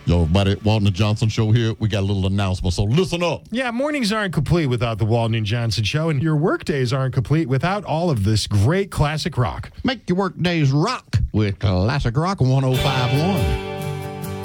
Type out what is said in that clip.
Yo, everybody, Walton and Johnson Show here. We got a little announcement, so listen up. Yeah, mornings aren't complete without the Walton and Johnson Show, and your workdays aren't complete without all of this great classic rock. Make your work days rock with Classic Rock 105.1.